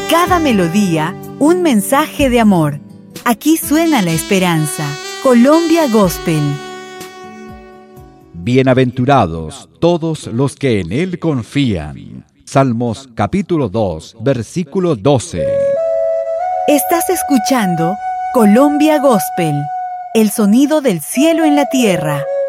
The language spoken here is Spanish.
cada melodía, un mensaje de amor. Aquí suena la esperanza. Colombia Gospel. Bienaventurados todos los que en Él confían. Salmos capítulo 2, versículo 12. Estás escuchando Colombia Gospel, el sonido del cielo en la tierra.